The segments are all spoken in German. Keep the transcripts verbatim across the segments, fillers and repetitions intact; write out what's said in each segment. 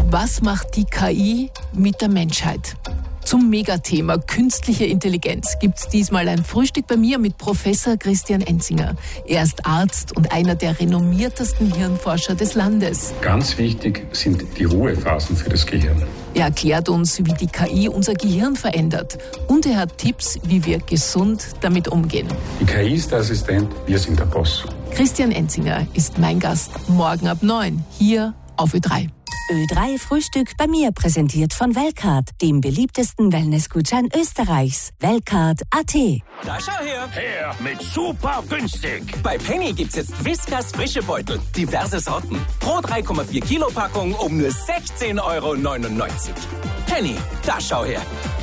Was macht die K I mit der Menschheit? Zum Megathema künstliche Intelligenz gibt's diesmal ein Frühstück bei mir mit Professor Christian Enzinger. Er ist Arzt und einer der renommiertesten Hirnforscher des Landes. Ganz wichtig sind die Ruhephasen für das Gehirn. Er erklärt uns, wie die K I unser Gehirn verändert. Und er hat Tipps, wie wir gesund damit umgehen. Die K I ist der Assistent, wir sind der Boss. Christian Enzinger ist mein Gast morgen ab neun hier auf Ö drei. Ö drei Frühstück bei mir, präsentiert von Weltcard, dem beliebtesten Wellnessgutschein Österreichs. Weltcard Punkt a t. Da schau her! Her mit super günstig! Bei Penny gibt's jetzt Whiskas frische Beutel. Diverse Sorten. Pro drei Komma vier Kilo Packung um nur sechzehn Euro neunundneunzig. Penny, da schau her!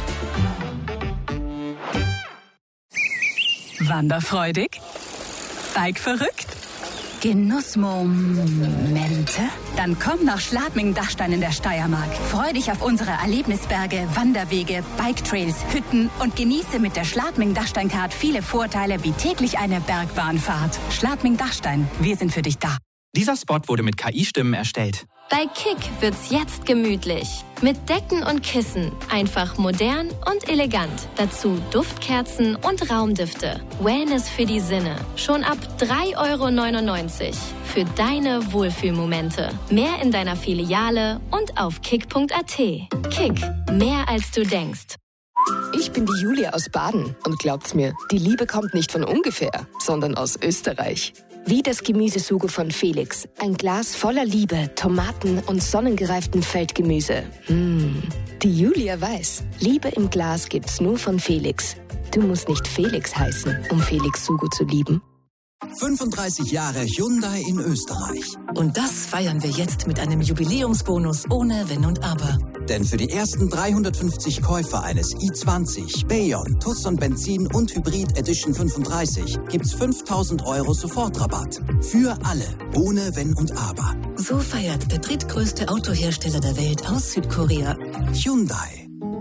Wanderfreudig? Bikeverrückt? Genussmomente? Dann komm nach Schladming-Dachstein in der Steiermark. Freu dich auf unsere Erlebnisberge, Wanderwege, Biketrails, Hütten und genieße mit der Schladming-Dachstein-Card viele Vorteile wie täglich eine Bergbahnfahrt. Schladming-Dachstein, wir sind für dich da. Dieser Spot wurde mit K I-Stimmen erstellt. Bei Kick wird's jetzt gemütlich. Mit Decken und Kissen. Einfach modern und elegant. Dazu Duftkerzen und Raumdüfte. Wellness für die Sinne. Schon ab drei Euro neunundneunzig. Für deine Wohlfühlmomente. Mehr in deiner Filiale und auf kick Punkt a t. Kick. Mehr als du denkst. Ich bin die Julia aus Baden. Und glaubt's mir, die Liebe kommt nicht von ungefähr, sondern aus Österreich. Wie das Gemüsesugo von Felix. Ein Glas voller Liebe, Tomaten und sonnengereiftem Feldgemüse. Mmh. Die Julia weiß, Liebe im Glas gibt's nur von Felix. Du musst nicht Felix heißen, um Felix Sugo zu lieben. fünfunddreißig Jahre Hyundai in Österreich. Und das feiern wir jetzt mit einem Jubiläumsbonus ohne Wenn und Aber. Denn für die ersten dreihundertfünfzig Käufer eines i zwanzig, Bayon, Tucson Benzin und Hybrid Edition fünfunddreißig gibt's fünftausend Euro Sofortrabatt. Für alle, ohne Wenn und Aber. So feiert der drittgrößte Autohersteller der Welt aus Südkorea. Hyundai.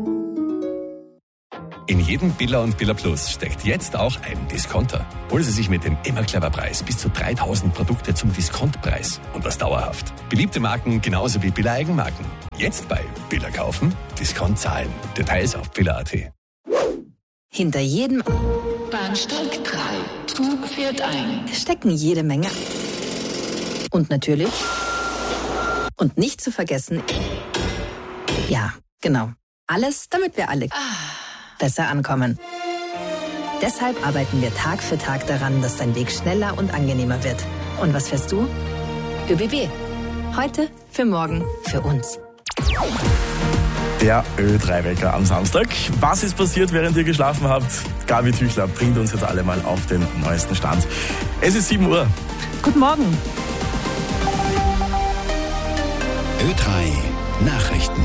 In jedem Billa und Billa Plus steckt jetzt auch ein Discounter. Holen Sie sich mit dem immer clever Preis bis zu dreitausend Produkte zum Diskontpreis. Und das dauerhaft. Beliebte Marken genauso wie Billa Eigenmarken. Jetzt bei Billa kaufen, Discount zahlen. Details auf billa Punkt a t. Hinter jedem Bahnsteig drei. Zug fährt ein. stecken jede Menge. Und natürlich, und nicht zu vergessen, ja, genau, alles, damit wir alle besser ankommen. Deshalb arbeiten wir Tag für Tag daran, dass dein Weg schneller und angenehmer wird. Und was fährst du? ÖBB. Heute, für morgen, für uns. Der Ö drei Wecker am Samstag. Was ist passiert, während ihr geschlafen habt? Gabi Tüchler bringt uns jetzt alle mal auf den neuesten Stand. Es ist sieben Uhr. Guten Morgen. Ö drei Nachrichten.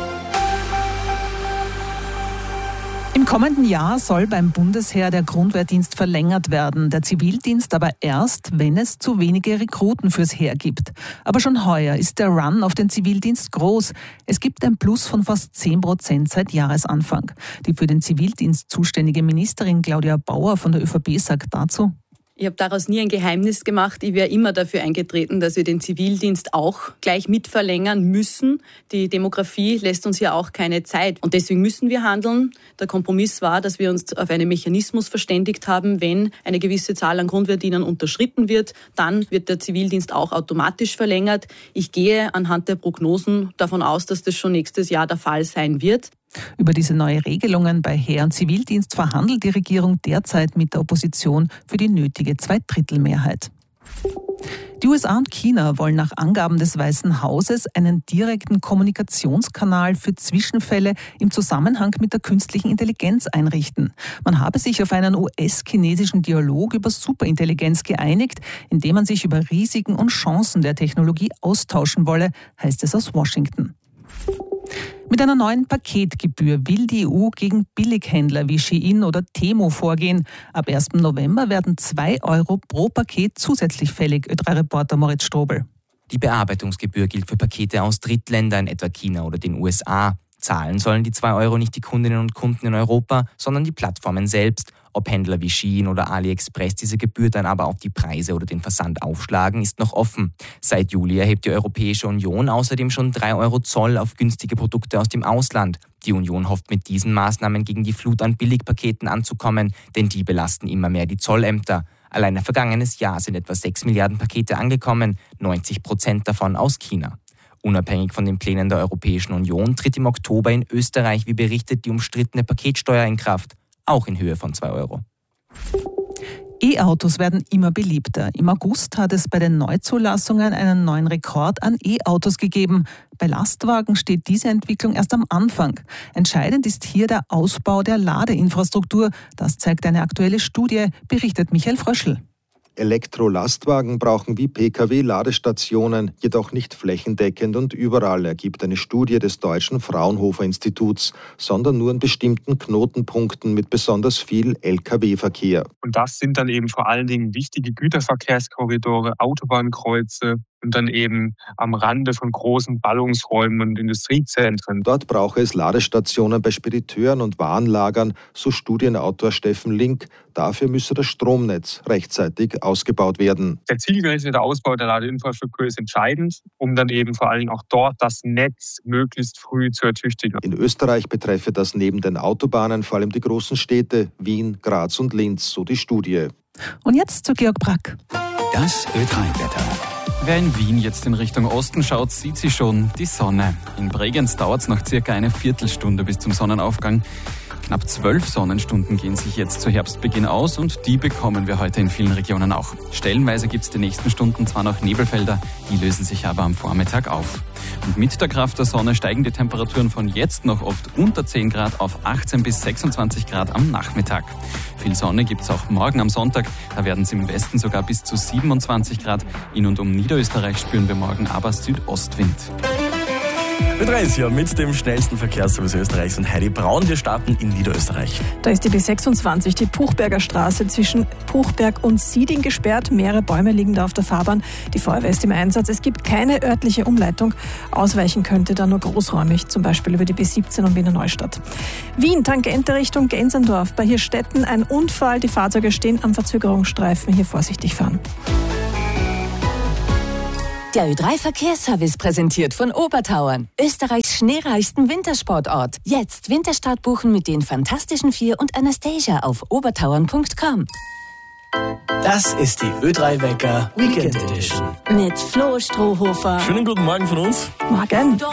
Im kommenden Jahr soll beim Bundesheer der Grundwehrdienst verlängert werden, der Zivildienst aber erst, wenn es zu wenige Rekruten fürs Heer gibt. Aber schon heuer ist der Run auf den Zivildienst groß. Es gibt ein Plus von fast zehn Prozent seit Jahresanfang. Die für den Zivildienst zuständige Ministerin Claudia Bauer von der ÖVP sagt dazu: Ich habe daraus nie ein Geheimnis gemacht. Ich wäre immer dafür eingetreten, dass wir den Zivildienst auch gleich mit verlängern müssen. Die Demografie lässt uns ja auch keine Zeit. Und deswegen müssen wir handeln. Der Kompromiss war, dass wir uns auf einen Mechanismus verständigt haben. Wenn eine gewisse Zahl an Grundwehrdienern unterschritten wird, dann wird der Zivildienst auch automatisch verlängert. Ich gehe anhand der Prognosen davon aus, dass das schon nächstes Jahr der Fall sein wird. Über diese neue Regelungen bei Heer und Zivildienst verhandelt die Regierung derzeit mit der Opposition für die nötige Zweidrittelmehrheit. Die U S A und China wollen nach Angaben des Weißen Hauses einen direkten Kommunikationskanal für Zwischenfälle im Zusammenhang mit der künstlichen Intelligenz einrichten. Man habe sich auf einen U S-chinesischen Dialog über Superintelligenz geeinigt, in dem man sich über Risiken und Chancen der Technologie austauschen wolle, heißt es aus Washington. Mit einer neuen Paketgebühr will die E U gegen Billighändler wie Shein oder Temu vorgehen. Ab ersten November werden zwei Euro pro Paket zusätzlich fällig, Ö drei Reporter Moritz Strobel. Die Bearbeitungsgebühr gilt für Pakete aus Drittländern, etwa China oder den U S A. Zahlen sollen die zwei Euro nicht die Kundinnen und Kunden in Europa, sondern die Plattformen selbst. Ob Händler wie Shein oder AliExpress diese Gebühr dann aber auf die Preise oder den Versand aufschlagen, ist noch offen. Seit Juli erhebt die Europäische Union außerdem schon drei Euro Zoll auf günstige Produkte aus dem Ausland. Die Union hofft mit diesen Maßnahmen gegen die Flut an Billigpaketen anzukommen, denn die belasten immer mehr die Zollämter. Allein im vergangenes Jahr sind etwa sechs Milliarden Pakete angekommen, neunzig Prozent davon aus China. Unabhängig von den Plänen der Europäischen Union tritt im Oktober in Österreich, wie berichtet, die umstrittene Paketsteuer in Kraft, auch in Höhe von zwei Euro. E-Autos werden immer beliebter. Im August hat es bei den Neuzulassungen einen neuen Rekord an E-Autos gegeben. Bei Lastwagen steht diese Entwicklung erst am Anfang. Entscheidend ist hier der Ausbau der Ladeinfrastruktur. Das zeigt eine aktuelle Studie, berichtet Michael Fröschl. Elektrolastwagen brauchen wie Pkw Ladestationen, jedoch nicht flächendeckend und überall, ergibt eine Studie des Deutschen Fraunhofer Instituts, sondern nur an bestimmten Knotenpunkten mit besonders viel L K W-Verkehr. Und das sind dann eben vor allen Dingen wichtige Güterverkehrskorridore, Autobahnkreuze und dann eben am Rande von großen Ballungsräumen und Industriezentren. Dort brauche es Ladestationen bei Spediteuren und Warenlagern, so Studienautor Steffen Link. Dafür müsse das Stromnetz rechtzeitig ausgebaut werden. Der zielgerichtete Ausbau der Ladeinfrastruktur ist entscheidend, um dann eben vor allem auch dort das Netz möglichst früh zu ertüchtigen. In Österreich betreffe das neben den Autobahnen vor allem die großen Städte Wien, Graz und Linz, so die Studie. Und jetzt zu Georg Brack. Das Ö drei Wetter. Wer in Wien jetzt in Richtung Osten schaut, sieht sie schon, die Sonne. In Bregenz dauert es noch circa eine Viertelstunde bis zum Sonnenaufgang. Knapp zwölf Sonnenstunden gehen sich jetzt zu Herbstbeginn aus und die bekommen wir heute in vielen Regionen auch. Stellenweise gibt es die nächsten Stunden zwar noch Nebelfelder, die lösen sich aber am Vormittag auf. Und mit der Kraft der Sonne steigen die Temperaturen von jetzt noch oft unter zehn Grad auf achtzehn bis sechsundzwanzig Grad am Nachmittag. Viel Sonne gibt es auch morgen am Sonntag, da werden es im Westen sogar bis zu siebenundzwanzig Grad. In und um Niederösterreich spüren wir morgen aber Südostwind. Ö drei ist hier mit dem schnellsten Verkehrsservice Österreichs und Heidi Braun. Wir starten in Niederösterreich. Da ist die B sechsundzwanzig, die Puchberger Straße zwischen Puchberg und Sieding gesperrt. Mehrere Bäume liegen da auf der Fahrbahn. Die Feuerwehr ist im Einsatz. Es gibt keine örtliche Umleitung. Ausweichen könnte da nur großräumig, zum Beispiel über die B siebzehn und Wiener Neustadt. Wien, Tangente Richtung Gensendorf. Bei Hirstetten ein Unfall. Die Fahrzeuge stehen am Verzögerungsstreifen. Hier vorsichtig fahren. Der Ö drei Verkehrsservice präsentiert von Obertauern, Österreichs schneereichsten Wintersportort. Jetzt Winterstart buchen mit den Fantastischen Vier und Anastasia auf obertauern punkt com. Das ist die Ö drei Wecker Weekend Edition. Mit Flo Strohhofer. Schönen guten Morgen von uns. Morgen.